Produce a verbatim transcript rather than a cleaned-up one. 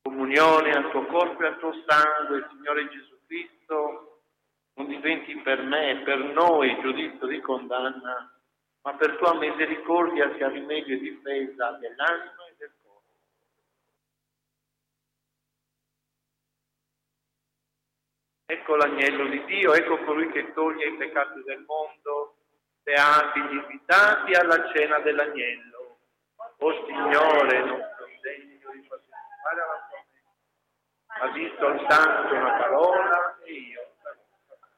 comunione al tuo corpo e al tuo sangue, Signore Gesù Cristo, non diventi per me e per noi giudizio di condanna, ma per tua misericordia sia rimedio e difesa dell'anima e del corpo. Ecco l'agnello di Dio, ecco colui che toglie i peccati del mondo, beati gli invitati alla cena dell'agnello. O Signore, non sono degno di partecipare alla tua messa, ma di soltanto una parola e io